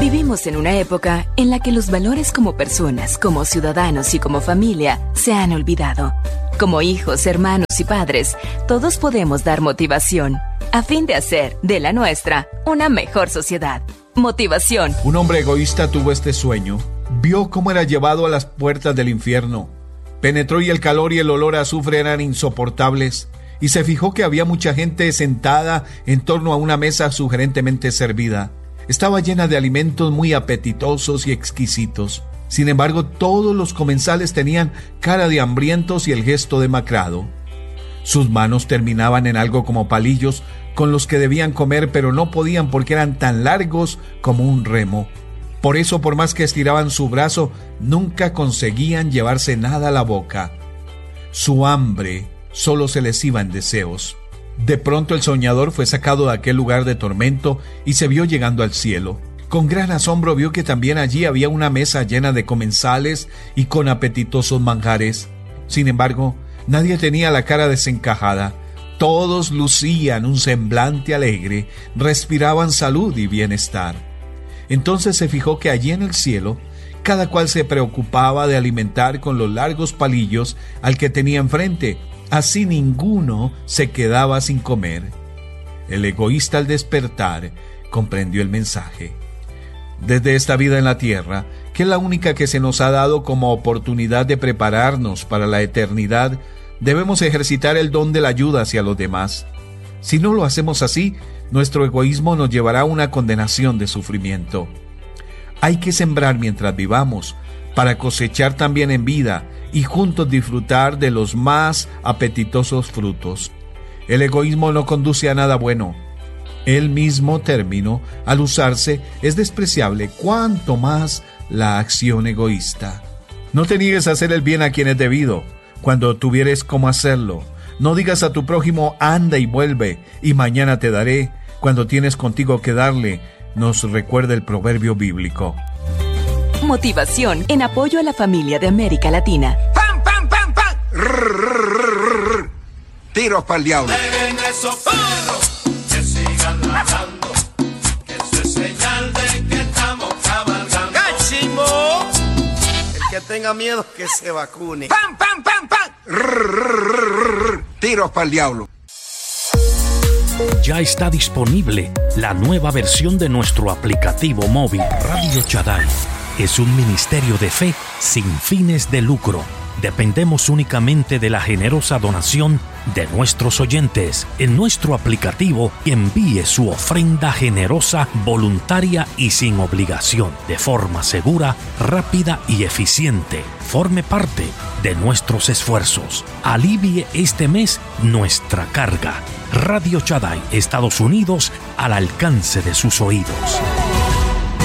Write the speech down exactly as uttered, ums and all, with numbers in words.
Vivimos en una época en la que los valores como personas, como ciudadanos y como familia se han olvidado. Como hijos, hermanos y padres, todos podemos dar motivación a fin de hacer de la nuestra una mejor sociedad. Motivación. Un hombre egoísta tuvo este sueño. Vio cómo era llevado a las puertas del infierno. Penetró y el calor y el olor a azufre eran insoportables. Y se fijó que había mucha gente sentada en torno a una mesa sugerentemente servida. Estaba llena de alimentos muy apetitosos y exquisitos. Sin embargo, todos los comensales tenían cara de hambrientos y el gesto demacrado. Sus manos terminaban en algo como palillos con los que debían comer, pero no podían porque eran tan largos como un remo. Por eso, por más que estiraban su brazo, nunca conseguían llevarse nada a la boca. Su hambre solo se les iba en deseos. De pronto el soñador fue sacado de aquel lugar de tormento y se vio llegando al cielo. Con gran asombro vio que también allí había una mesa llena de comensales y con apetitosos manjares. Sin embargo, nadie tenía la cara desencajada. Todos lucían un semblante alegre, respiraban salud y bienestar. Entonces se fijó que allí en el cielo, cada cual se preocupaba de alimentar con los largos palillos al que tenía enfrente. Así ninguno se quedaba sin comer. El egoísta al despertar comprendió el mensaje. Desde esta vida en la tierra, que es la única que se nos ha dado como oportunidad de prepararnos para la eternidad, debemos ejercitar el don de la ayuda hacia los demás. Si no lo hacemos así, nuestro egoísmo nos llevará a una condenación de sufrimiento. Hay que sembrar mientras vivamos, para cosechar también en vida y juntos disfrutar de los más apetitosos frutos. El egoísmo no conduce a nada bueno. El mismo término, al usarse, es despreciable, cuanto más la acción egoísta. No te niegues a hacer el bien a quien es debido, cuando tuvieres cómo hacerlo. No digas a tu prójimo, anda y vuelve, y mañana te daré, cuando tienes contigo que darle, nos recuerda el proverbio bíblico. Motivación en apoyo a la familia de América Latina. ¡Pam, pam, pam, pam! Rrr, tiros para el diablo. Dejen esos perros que sigan ladrando, que eso es señal de que estamos cabalgando. ¡Cachimbo! El que tenga miedo que se vacune. ¡Pam, pam, pam, pam! Rrr, tiros para el diablo. Ya está disponible la nueva versión de nuestro aplicativo móvil Radio Shaddai. Es un ministerio de fe sin fines de lucro. Dependemos únicamente de la generosa donación de nuestros oyentes. En nuestro aplicativo envíe su ofrenda generosa, voluntaria y sin obligación, de forma segura, rápida y eficiente. Forme parte de nuestros esfuerzos. Alivie este mes nuestra carga. Radio Shaddai, Estados Unidos, al alcance de sus oídos.